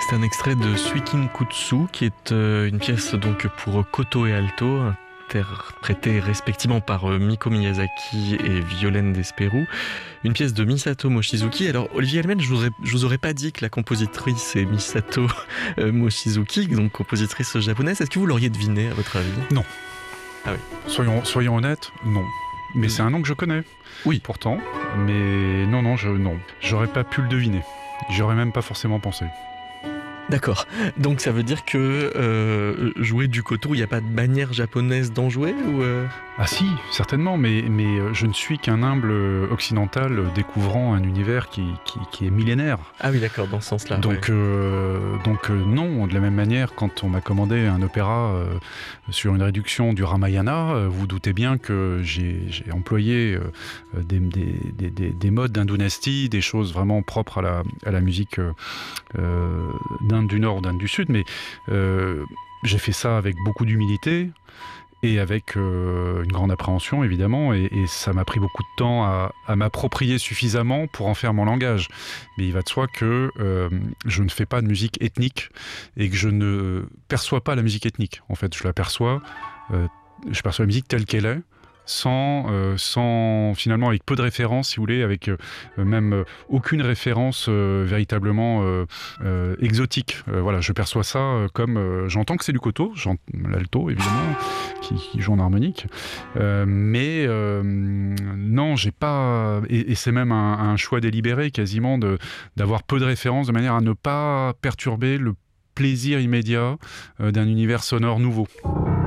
C'est un extrait de Suikin Kutsu, qui est une pièce donc pour koto et alto, interprétée respectivement par Miko Miyazaki et Violaine Desperou. Une pièce de Misato Mochizuki. Alors, Olivier Helmen, je vous aurais pas dit que la compositrice est Misato Mochizuki, donc compositrice japonaise. Est-ce que vous l'auriez deviné, à votre avis ? Non. Ah oui. Soyons honnêtes, non. Mais c'est un nom que je connais. Oui. Pourtant. Mais non. J'aurais pas pu le deviner. J'y aurais même pas forcément pensé. D'accord. Donc ça veut dire que jouer du koto, il n'y a pas de manière japonaise d'en jouer ou Ah si, certainement, mais je ne suis qu'un humble occidental découvrant un univers qui est millénaire. Ah oui, d'accord, dans ce sens-là. Donc, ouais. Non, de la même manière, quand on m'a commandé un opéra sur une réduction du Ramayana, vous doutez bien que j'ai employé des modes d'Hindounastie, des choses vraiment propres à la musique d'Inde du Nord ou d'Inde du Sud, mais j'ai fait ça avec beaucoup d'humilité et avec une grande appréhension évidemment, et ça m'a pris beaucoup de temps à m'approprier suffisamment pour en faire mon langage. Mais il va de soi que je ne fais pas de musique ethnique et que je ne perçois pas la musique ethnique. En fait, je perçois la musique telle qu'elle est, sans finalement, avec peu de références, si vous voulez, avec même aucune référence véritablement exotique. Voilà, je perçois ça comme j'entends que c'est du koto, l'alto évidemment, qui joue en harmonique, mais non, j'ai pas, et c'est même un choix délibéré quasiment d'avoir peu de références de manière à ne pas perturber le plaisir immédiat d'un univers sonore nouveau.